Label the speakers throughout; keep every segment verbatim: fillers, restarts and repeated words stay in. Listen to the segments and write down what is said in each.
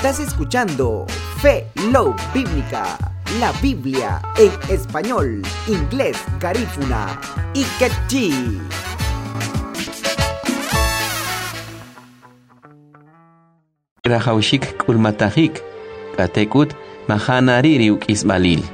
Speaker 1: Estás escuchando Fe Love Bíblica, la Biblia en español, inglés, garífuna y quechí.
Speaker 2: Rahaushik kulmatahik, katekut mahanari riuk ismalil.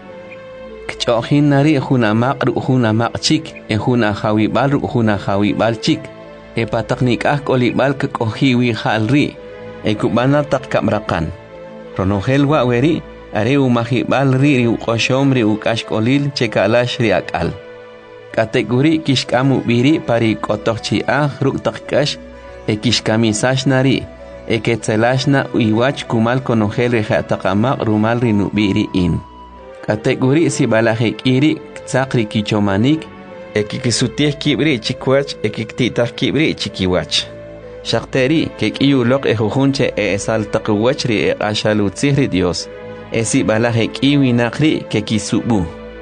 Speaker 2: Kchohin nari huna maq huna maqchik, e huna hawibal huna hawibal chik. E pataknik ah kolibal kohiwi halri, e kubana tak kamrakan. Ronogel wa weri, are umahibal ri riuk oshomri ukashkolil chekalash riakal. Kategori kishkamu biri pari kotochi ah ruk takkash, e kishkamisash nari. Eketzelashna iwach kumal konogel rejatakamak rumal rinubiri in. Kategori si balajek iri tzakri kichomanik, ekikisutieh kibri chikwach, ekiktitah kibri chikiwach. Shakteri kek iyulok ejujunche e esaltakuwachri e ashalutzihri Dios, esi balajek iwinakri kekisubu.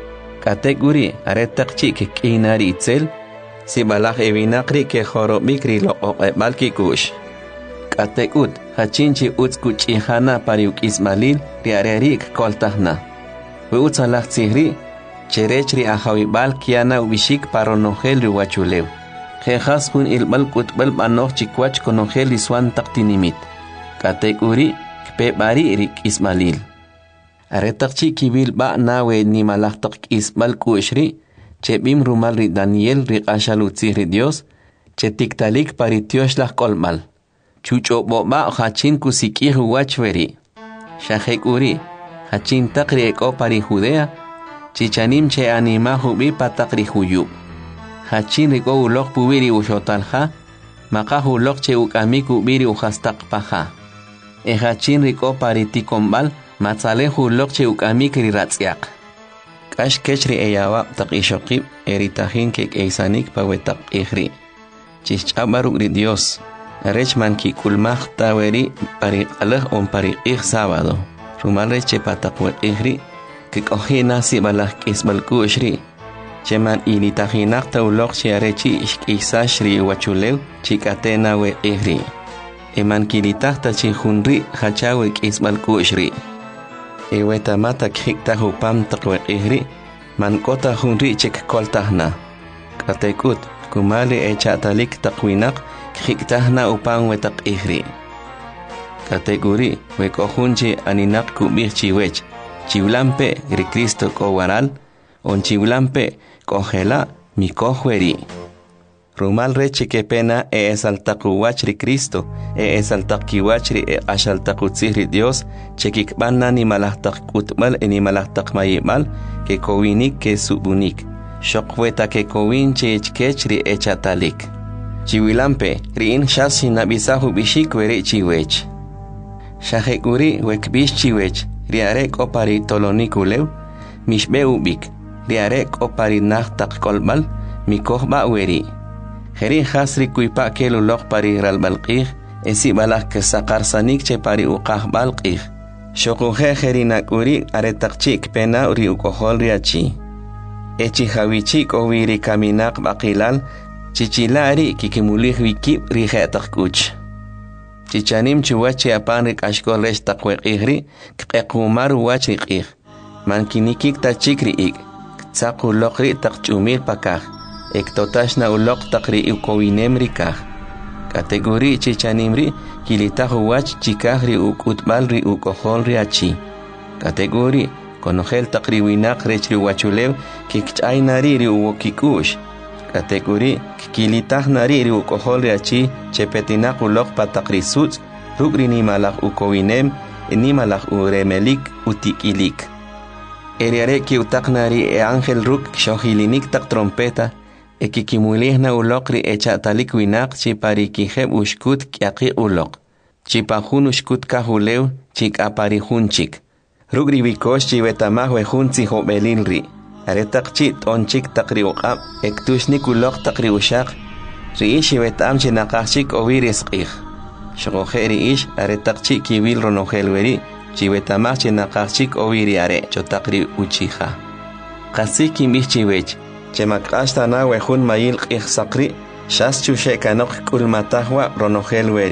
Speaker 2: Kategori aretakchi kek inari itzel, si balaj evinakri ke jorobikri lo oqebal kikush. Katekut, hachinchi utskuch ihana pariuk ismalil, riarerik koltahna. Uutsalach tsihri, cherechri ahawibal kiana ubishik paronogel riwachulew. Jejas hun ilbal kutbal banoch chikwach konogel iswan taktinimit. Katekuri, kpebari rik ismalil. Aretakchi kibil ba nawe ni malachtak isbal kushri, chebim rumal ri Daniel rik ashalutzihri Dios, chetiktalik paritioshlah kolmal. Chucho boba hachin kusikih wachveri. Shahek uri, hachin takri eko pari Judea, chichanim che anima hubi patakri huyub. Hachin riko ulok pubiri ushotalha, maka ulok che ukamik ubiri uhastak paha. E hachin riko pari tikombal, matzale ulok che ukamik riratsiak. Kash kechri eyawa tak ishokib, eritahin kek eisanik pawetak ihri. Chichabaruk ri Dios. Rechman ki kulmach taweri pari alah on pari ik sábado. Rumalre che patakwe ihri que kohina si balah kisbal kushri. Cheman initahinak taulok che arechi ishkisa shri wachulew chikatena we ihri. Eman kilitahta chi hunri hachawe kisbal kushri. Ewe tamata khikta hupam takwe ihri man kota hunri chek koltahna. Katekut kumali echatalik takwinak Khiktahna upang wetak ihri. Kategori wekohunchi aninak kubih chiwech. Chiulampe ri Cristo ko waral. On chiulampe kohela mi kohweri. Rumal reche que pena e esaltakuwach ri Cristo. E esaltakiwach ri e ashaltakutzihri Dios. Chekikbana ni malahtak kutmal e ni malahtak mayimal. Que kowinik ke subunik. Shokweta ke kowinche echkech ri echatalik. Chiwilampe, riin shasi nabisahu bishik were chiwech. Shahekuri wekbish chiwech, riarek opari tolonikulew, mishbe ubik, riarek opari nachtak kolbal, mikohba weri. Herin hasri kuipa kelulok pari ralbalqih, esi balak kesakar sanik che pari uqahbalqih. Shokuhe herinakuri aretakchik pena uri ukohol riachi. Echi hawichik owiri kaminak bakilal, Chichilari kikimulih wikip rihetak kuch. Chichanim chuwachi apanrik ashkol restak wekihri, kekumar wachrik ih. Mankinikik tachikri ik, tsaku lokri tak chumir pakah, ektotashna ulok takri ukowinemri kah. Kategori chichanimri, kilitahu wach chikahri ukutbalri ukoholri achi. Kategori, konogel takri winak rechri wachulew, kikchainari ri uwokikush. Kategori kilitah nari ri ukohol achi chepetinak ulok patakri suts rugri ni malak ukowinem ni malak uremelik utikilik. Eriare ki utak nari e angel ruk shohilinik tak trompeta e kikimulih na ulok ri echatalik winak chipari kiheb ushkut kiaki ulok. Chipahun ushkut kahulew chik apari hunchik. Rugri wikosh chivetamah wehunzi hobelilri. Aretak chit on chik takri uqab, ektushnik ulok takri ushak, riishi vetam chinakachik oviris qih. Shokohe riish, aretak chik kiwil ronohelweri, chivetamach chinakachik oviri are, chotakri uchiha. Kasik kimich chiwech, chemakashta na wehun mayil qih sakri, shas chushe kanok kulmatahwa ronohelweri.